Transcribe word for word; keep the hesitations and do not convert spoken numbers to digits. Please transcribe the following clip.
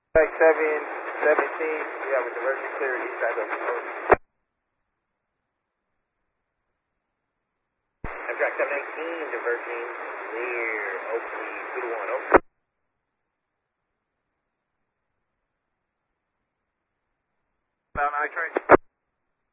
Track seven seventeen, we have a diversion clear east side of the road. Track seven eighteen, diverging clear, Oakley, two to one, Oakley. Bound I train